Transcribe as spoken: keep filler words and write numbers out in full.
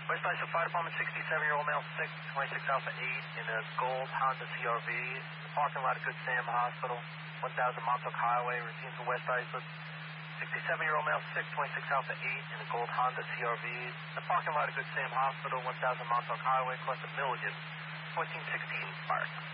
West Islip Fire Department, sixty-seven-year-old male, sick, twenty-six Alpha eight in a gold Honda C R V. The parking lot of Good Sam Hospital, one thousand Montauk Highway, routine for West Islip. sixty-seven-year-old male, sick, twenty-six Alpha eight in a gold Honda C R V. The parking lot of Good Sam Hospital, one thousand Montauk Highway, Cluster Milligan, fourteen sixteen Fire.